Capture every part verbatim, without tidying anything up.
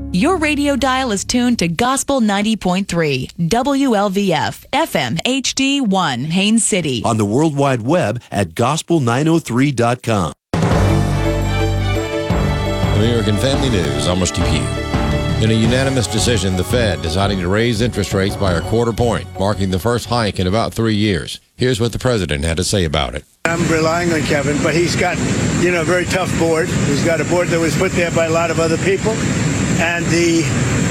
Your radio dial is tuned to Gospel ninety point three, W L V F, F M H D one, Haines City. On the World Wide Web at gospel nine oh three dot com. American Family News, I'm Rusty Pugh. In a unanimous decision, the Fed deciding to raise interest rates by a quarter point, marking the first hike in about three years. Here's what the president had to say about it. I'm relying on Kevin, but he's got, you know, a very tough board. He's got a board that was put there by a lot of other people, and the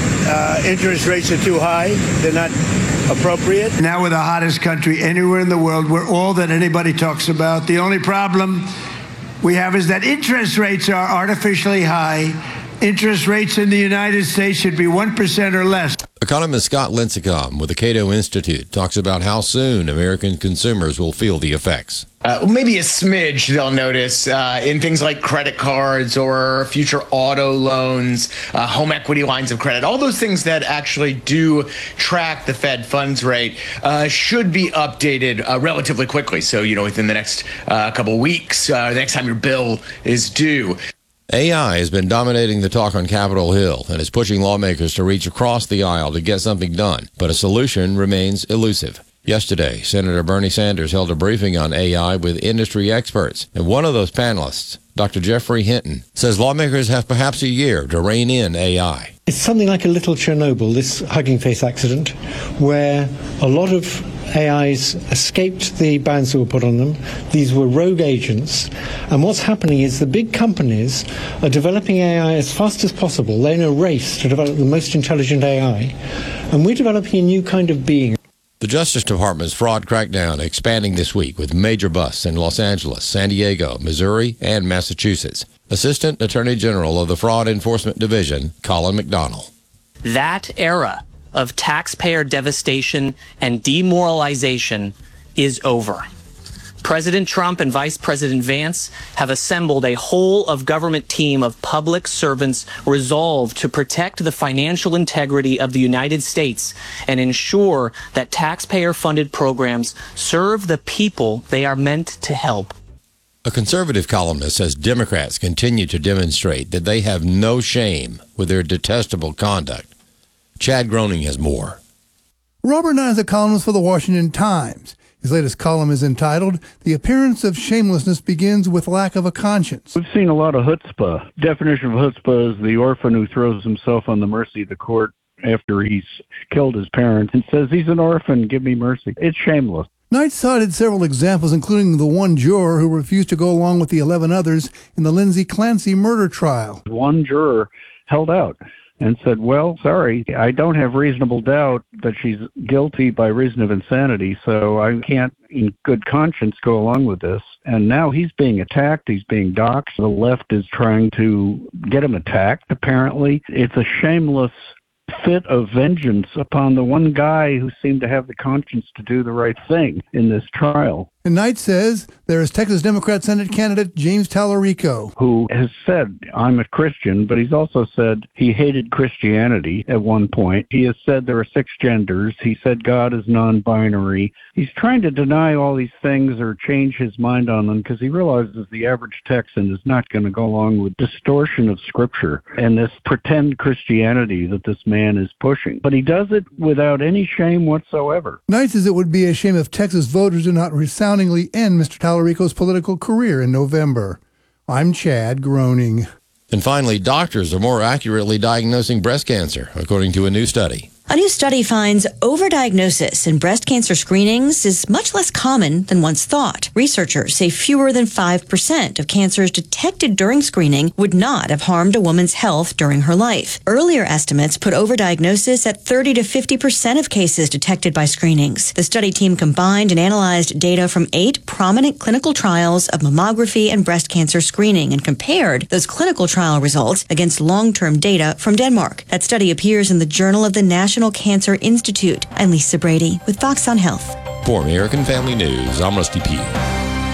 uh, interest rates are too high. They're not appropriate. Now we're the hottest country anywhere in the world. We're all that anybody talks about. The only problem we have is that interest rates are artificially high. Interest rates in the United States should be one percent or less. Economist Scott Lincecum with the Cato Institute talks about how soon American consumers will feel the effects. Uh, maybe a smidge they'll notice uh, in things like credit cards or future auto loans, uh, home equity lines of credit. All those things that actually do track the Fed funds rate uh, should be updated uh, relatively quickly. So, you know, within the next uh, couple of weeks, uh, the next time your bill is due. A I has been dominating the talk on Capitol Hill and is pushing lawmakers to reach across the aisle to get something done, but a solution remains elusive. Yesterday, Senator Bernie Sanders held a briefing on A I with industry experts, and one of those panelists, Doctor Jeffrey Hinton, says lawmakers have perhaps a year to rein in A I. It's something like a little Chernobyl, this Hugging Face accident, where a lot of A Is escaped the bans that were put on them. These were rogue agents. And what's happening is the big companies are developing A I as fast as possible. They're in a race to develop the most intelligent A I. And we're developing a new kind of being. The Justice Department's fraud crackdown expanding this week with major busts in Los Angeles, San Diego, Missouri, and Massachusetts. Assistant Attorney General of the Fraud Enforcement Division, Colin McDonnell. That era of taxpayer devastation and demoralization is over. President Trump and Vice President Vance have assembled a whole of government team of public servants resolved to protect the financial integrity of the United States and ensure that taxpayer-funded programs serve the people they are meant to help. A conservative columnist says Democrats continue to demonstrate that they have no shame with their detestable conduct. Chad Groening has more. Robert Nye is a columnist for the Washington Times. His latest column is entitled, "The Appearance of Shamelessness Begins with Lack of a Conscience." We've seen a lot of chutzpah. Definition of chutzpah is the orphan who throws himself on the mercy of the court after he's killed his parents and says, he's an orphan, give me mercy. It's shameless. Knight cited several examples, including the one juror who refused to go along with the eleven others in the Lindsay Clancy murder trial. One juror held out and said, well, sorry, I don't have reasonable doubt that she's guilty by reason of insanity, so I can't in good conscience go along with this. And now he's being attacked, he's being doxxed. The left is trying to get him attacked, apparently. It's a shameless fit of vengeance upon the one guy who seemed to have the conscience to do the right thing in this trial. And Knight says there is Texas Democrat Senate candidate James Tallarico, who has said, I'm a Christian, but he's also said he hated Christianity at one point. He has said there are six genders. He said God is non-binary. He's trying to deny all these things or change his mind on them because he realizes the average Texan is not going to go along with distortion of Scripture and this pretend Christianity that this man is pushing. But he does it without any shame whatsoever. Knight says it would be a shame if Texas voters do not resound end Mister Tallarico's political career in November. I'm Chad Groening. And finally, doctors are more accurately diagnosing breast cancer, according to a new study. A new study finds overdiagnosis in breast cancer screenings is much less common than once thought. Researchers say fewer than five percent of cancers detected during screening would not have harmed a woman's health during her life. Earlier estimates put overdiagnosis at thirty to fifty percent of cases detected by screenings. The study team combined and analyzed data from eight prominent clinical trials of mammography and breast cancer screening and compared those clinical trial results against long-term data from Denmark. That study appears in the Journal of the National Cancer Institute. I'm Lisa Brady with Fox on Health. For American Family News, I'm Rusty Pugh.